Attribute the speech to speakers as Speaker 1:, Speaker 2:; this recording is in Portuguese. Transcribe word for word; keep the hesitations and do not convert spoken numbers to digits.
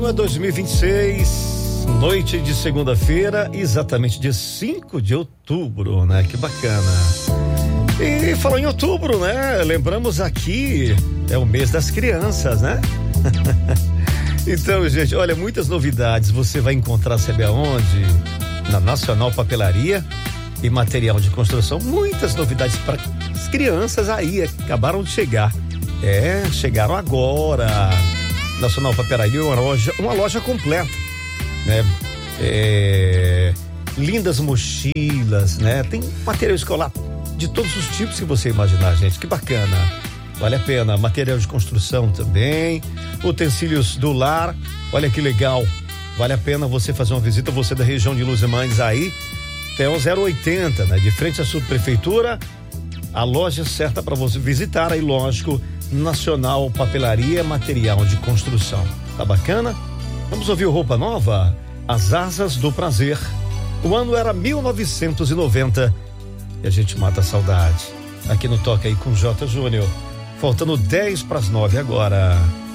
Speaker 1: dois mil e vinte e seis, noite de segunda-feira, exatamente dia cinco de outubro, né? Que bacana. E falou em outubro, né? Lembramos aqui, é o mês das crianças, né? Então, gente, olha, muitas novidades você vai encontrar, sabe aonde? Na Nacional Papelaria e Material de Construção. Muitas novidades para as crianças aí, acabaram de chegar. É, chegaram agora. Nacional Papelaria é uma loja, uma loja completa, né? É, lindas mochilas, né? Tem material escolar de todos os tipos que você imaginar, gente. Que bacana. Vale a pena. Material de construção também, utensílios do lar. Olha que legal. Vale a pena você fazer uma visita, você da região de Luz e Mães aí, até o zero oitenta, né? De frente à subprefeitura, a loja certa para você visitar aí, lógico, Nacional Papelaria, Material de Construção. Tá bacana? Vamos ouvir o Roupa Nova? As Asas do Prazer. O ano era mil novecentos e noventa e a gente mata a saudade. Aqui no Toca aí com J. Júnior. Faltando dez para as nove agora.